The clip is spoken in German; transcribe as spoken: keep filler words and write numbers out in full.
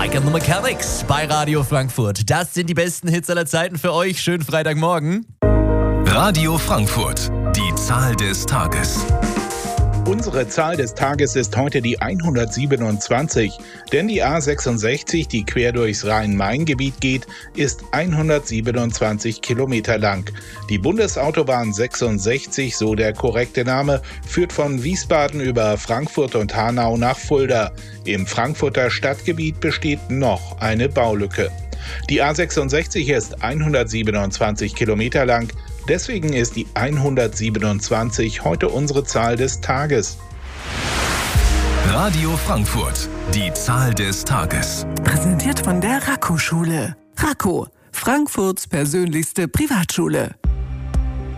Mike and the Mechanics bei Radio Frankfurt. Das sind die besten Hits aller Zeiten für euch. Schönen Freitagmorgen. Radio Frankfurt, die Zahl des Tages. Unsere Zahl des Tages ist heute die hundertsiebenundzwanzig, denn die A sechsundsechzig, die quer durchs Rhein-Main-Gebiet geht, ist hundertsiebenundzwanzig Kilometer lang. Die Bundesautobahn sechsundsechzig, so der korrekte Name, führt von Wiesbaden über Frankfurt und Hanau nach Fulda. Im Frankfurter Stadtgebiet besteht noch eine Baulücke. Die A sechsundsechzig ist hundertsiebenundzwanzig Kilometer lang. Deswegen ist die hundertsiebenundzwanzig heute unsere Zahl des Tages. Radio Frankfurt, die Zahl des Tages. Präsentiert von der Raco-Schule. Raco, Frankfurts persönlichste Privatschule.